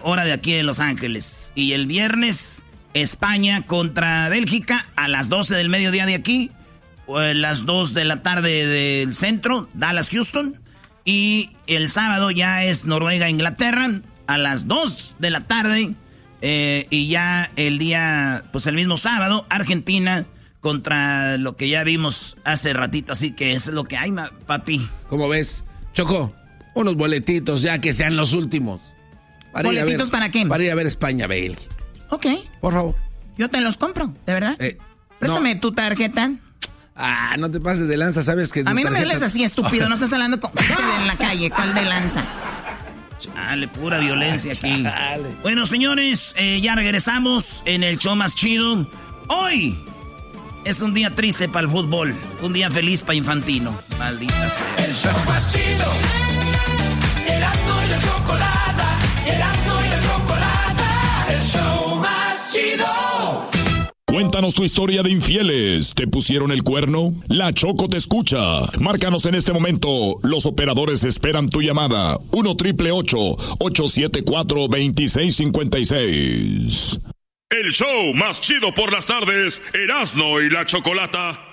hora de aquí de Los Ángeles. Y el viernes, España contra Bélgica a las 12 del mediodía de aquí. Las 2 de la tarde del centro, Dallas, Houston. Y el sábado ya es Noruega, Inglaterra a las 2 de la tarde. Y ya el día, pues el mismo sábado, Argentina contra lo que ya vimos hace ratito. Así que eso es lo que hay, papi. ¿Cómo ves? Choco, unos boletitos ya que sean los últimos. ¿Boletitos para qué? Para ir a ver España, Bélgica. Ok. Por favor. Yo te los compro, ¿de verdad? Préstame tu tarjeta. Ah, no te pases de lanza, sabes que... A mí no me hables así, estúpido, no estás hablando con gente en la calle, ¿cuál de lanza? Chale, pura violencia aquí. Chale. Bueno, señores, ya regresamos en el show más chido. Hoy es un día triste para el fútbol, un día feliz para Infantino. Maldita sea. El show más chido. Erasmo y la chocolata. Erasmo y la chocolata. El show más chido. Cuéntanos tu historia de infieles. ¿Te pusieron el cuerno? La Choco te escucha. Márcanos en este momento. Los operadores esperan tu llamada. 1-888-874-2656. El show más chido por las tardes. Erasmo y la Chocolata.